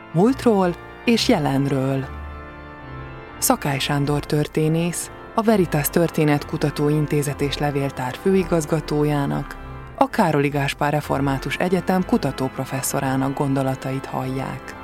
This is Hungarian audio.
múltról és jelenről. Szakály Sándor történész, a Veritas Történetkutató Intézet és Levéltár főigazgatójának, a Károli Gáspár Református Egyetem kutatóprofesszorának gondolatait hallják.